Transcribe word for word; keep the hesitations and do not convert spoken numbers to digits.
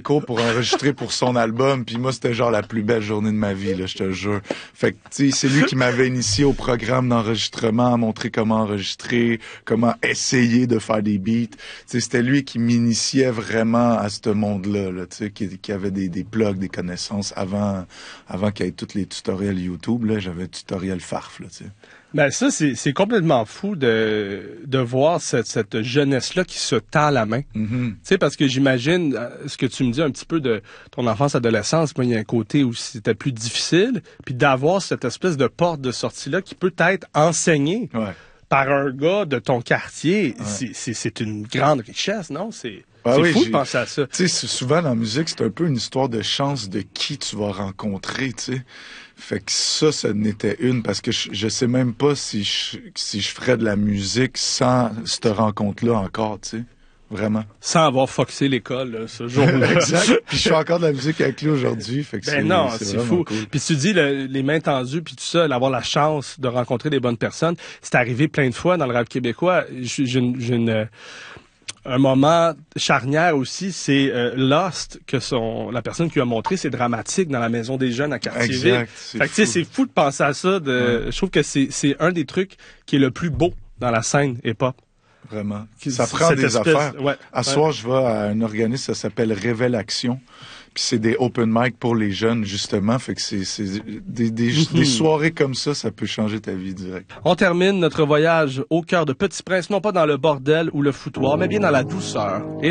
cours pour enregistrer pour son album, puis moi, c'était genre la plus belle journée de ma vie, là, je te jure. Fait que, tu sais, c'est lui qui m'avait initié au programme d'enregistrement, à montrer comment enregistrer, comment essayer de faire des beats. Tu sais, c'était lui qui m'initiait vraiment à ce monde-là, là, tu sais, qui, qui avait des, des plugs, des connaissances avant, avant qu'il y ait tous les tutoriels YouTube, là, j'avais le tutoriel Farf, là, tu sais. Ben ça, c'est, c'est complètement fou de, de voir cette, cette jeunesse-là qui se tend la main. Mm-hmm. Tu sais, parce que j'imagine, ce que tu me dis un petit peu de ton enfance, adolescence, moi, il y a un côté où c'était plus difficile, puis d'avoir cette espèce de porte de sortie-là qui peut être enseignée Ouais. par un gars de ton quartier, Ouais. c'est, c'est, c'est une grande richesse, non? C'est, Ah c'est oui, fou j'ai... de penser à ça. Tu sais, souvent dans la musique, c'est un peu une histoire de chance de qui tu vas rencontrer, tu sais. Fait que ça, ça n'était une, parce que je, je sais même pas si je, si je ferais de la musique sans cette rencontre-là encore, tu sais. Vraiment. Sans avoir foxé l'école, là, ce jour-là. Exact. Puis je fais encore de la musique avec lui aujourd'hui. Fait que Ben c'est, non, c'est, c'est fou. cool. Puis tu dis le, les mains tendues, puis tout ça, avoir la chance de rencontrer des bonnes personnes, c'est arrivé plein de fois dans le rap québécois. J'ai, j'ai une, j'ai une, un moment charnière aussi, c'est euh, Lost, que son la personne qui a montré, c'est Dramatique dans la Maison des Jeunes à Cartierville. Exact. C'est fait que tu sais, c'est fou de penser à ça. De, ouais. Je trouve que c'est, c'est un des trucs qui est le plus beau dans la scène hip-hop. Vraiment. Qui, ça prend des espèce, affaires. Ouais, à ouais. soir, je vais à un organisme, ça s'appelle Révélation. Puis c'est des open mic pour les jeunes, justement. Fait que c'est, c'est des, des, mm-hmm. des soirées comme ça, ça peut changer ta vie direct. On termine notre voyage au cœur de Petit Prince, non pas dans le bordel ou le foutoir, mais bien dans la douceur. Et